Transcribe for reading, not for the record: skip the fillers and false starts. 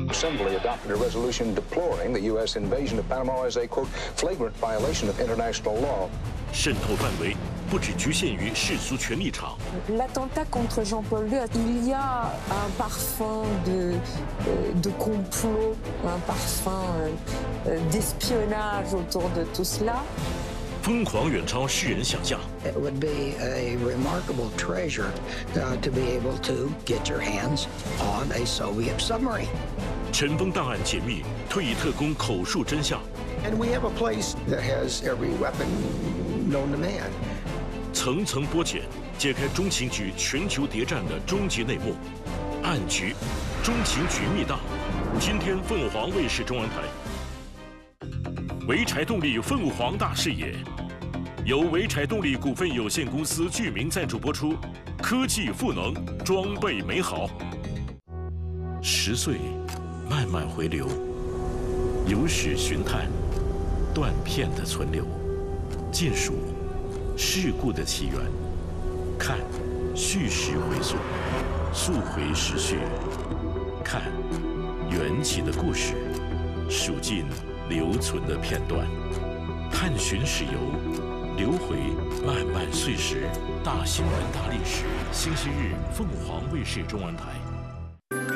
Assembly adopted a resolution deploring the U.S. invasion of Panama as a, quote, flagrant violation of international law. 渗透范围不只局限于世俗权力场。 L'attentat contre Jean-Paul II, il y a un parfum de complot, un parfum d'espionnage autour de tout cela. 疯狂远超世人想象。 It would be a remarkable treasure to be able to get your hands on a Soviet submarine. 尘封档案解密，退役特工口述真相。 And we have a place that has every weapon known to man. 层层剥茧，揭开中情局全球谍战的终极内幕。暗局，中情局密档。今天凤凰卫视中文台。潍柴动力凤凰大视野，由潍柴动力股份有限公司具名赞助播出。科技赋能，装备美好。10岁，慢慢回流，有史寻探，断片的存留，见数事故的起源，看叙事回溯，溯回时序，看缘起的故事，数尽留存的片段，探寻史游，流回漫漫岁时，大新闻大历史。星期日，凤凰卫视中文台。